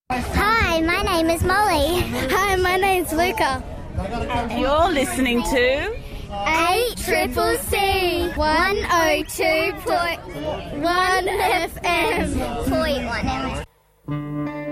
Hi, my name is Molly. Hi, my name's Luca. And you're listening to 8CCC 102.1 FM. 0.1 FM.